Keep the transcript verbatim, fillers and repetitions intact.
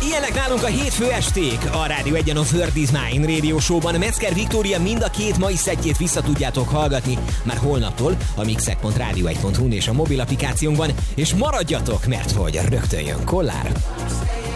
Ilyenek nálunk a hétfő esték. A Rádió Egyen a Third is Mine Radio Show-ban Metzger Viktória mind a két mai szettjét vissza tudjátok hallgatni már holnaptól a mixek pont rádió egy pont hu és a mobil applikációnkban, és maradjatok, mert hogy rögtön jön Kollár.